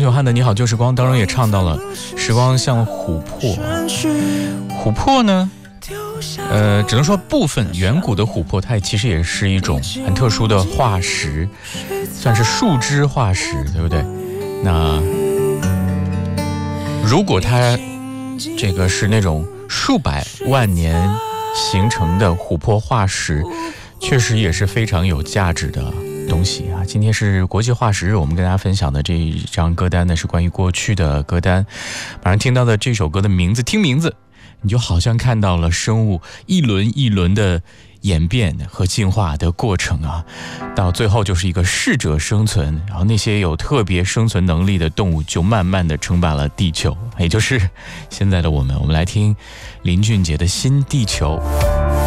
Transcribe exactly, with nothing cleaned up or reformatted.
永汉的《你好旧时光》当中也唱到了时光像琥珀，琥珀呢呃，只能说部分远古的琥珀它其实也是一种很特殊的化石，算是树枝化石，对不对？那如果它这个是那种数百万年形成的琥珀化石，确实也是非常有价值的东西啊。今天是国际化石日，我们跟大家分享的这一张歌单呢是关于过去的歌单。马上听到的这首歌的名字，听名字你就好像看到了生物一轮一轮的演变和进化的过程啊，到最后就是一个适者生存，然后那些有特别生存能力的动物就慢慢的称霸了地球，也就是现在的我们。我们来听林俊杰的《新地球》。